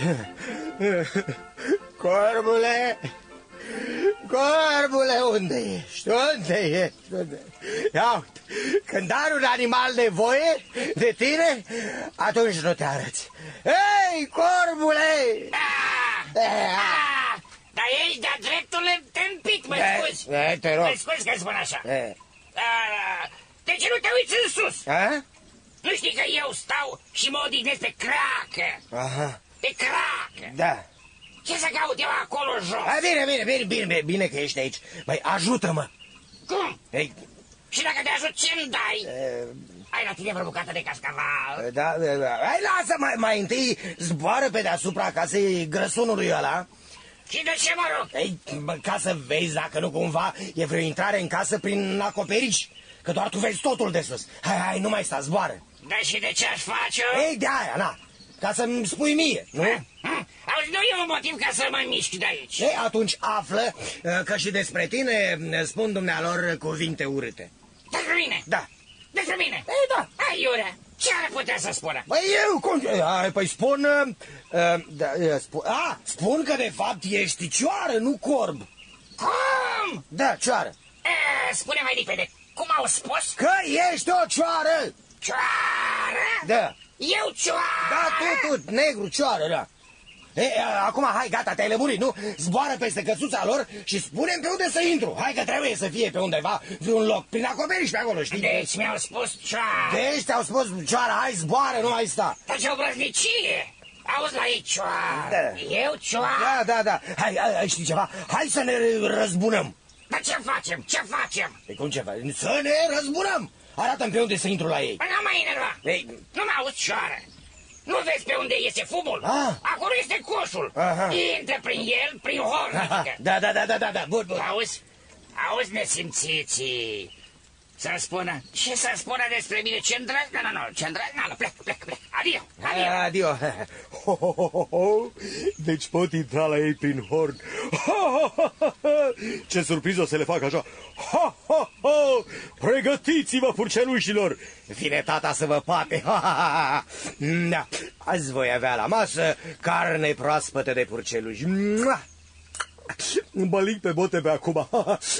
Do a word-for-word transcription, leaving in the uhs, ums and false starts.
Corbule, corbule, unde ești? Unde ești? Unde? Ia uite, când are un animal nevoie de tine, atunci nu te arăți. Ei, corbule! Ah, ah, dar ești de-a dreptul întâmpit, mă scuzi. E, te rog. Mă scuzi că spun așa. E. Ah, de ce nu te uiți în sus? A? Nu știi că eu stau și mă odihnesc pe cracă? Aha. Pe cracă. Da. Ce să caut eu acolo jos? A, bine, bine, bine, bine, bine că ești aici. Băi, ajută-mă. Cum? Ei, Și dacă te ajut, ce-mi dai? e, Ai la tine vreo bucată de cascaval? da, da, da. Hai, lasă, mai, mai întâi zboară pe deasupra casei grăsunului ăla. Și de ce mă rog? Ei, bă, ca să vezi dacă nu cumva e vreo intrare în casă prin acoperiș. Că doar tu vezi totul de sus. Hai, hai, nu mai sta, zboară. Da, și de ce aș face-o? Ei, de aia, na. Ca să-mi spui mie, nu? Hm? Auzi, nu e un motiv ca să mă mișc de aici. Ei, atunci află uh, că și despre tine uh, spun dumnealor cuvinte urâte. Despre mine? Da. Despre mine? Ei, da. Hai, Iurea, ce ar putea să spună? Păi eu, cum... Ai, păi spun... Uh, uh, da, uh, spun... A, spun că de fapt ești cioară, nu corb. Cum? Da, cioară. E, spune mai limpede, cum au spus? Că ești o cioară. Cioară? Da. Eu cioară? Da, tu, tu, negru, cioară, da. E, acum, hai, gata, te-ai lămurit, nu? Zboară peste căsuța lor și spune-mi pe unde să intru. Hai că trebuie să fie pe undeva, vreun loc, prin acoperiș pe acolo, știi? Deci mi-au spus cioară. Deci te-au spus, cioară, hai, zboară, nu mai sta. Dar ce obrăznicie! Auzi la ei cioară. Da. Eu cioară? Da, da, da. Hai, hai, știi ceva? Hai să ne răzbunăm. Dar ce facem? Ce facem? E cum ce faci? Să ne răzbunăm. Arată-mi pe unde să intru la ei. Păi n-am mai enerva. Ei. Nu mă auzi, cioară. Nu vezi pe unde iese fumul? Ah. Acolo este coșul. Aha. Intră prin el, prin horn. Adică. Da, da, da, da, da, da, bun, bun. Auzi? Auzi, nesimțiții. Să-mi spună. Ce să spună despre mine? Ce îndrăznă? Nu, nu, ce îndrăznă? Nu, plec, plec, plec. Adio, adio. Adio. Ho, ho, ho, ho, ho. Deci pot intra la ei prin horn. Ho, ho, ho, ho, ho. Ce surpriză o să le fac așa. Ho, ho, ho. Pregătiți-vă, purcelușilor. Vine tata să vă pape. Ha, ha, ha. Da. Azi voi avea la masă carne proaspătă de purceluși. Mua. Îmi bălic pe bote pe acum.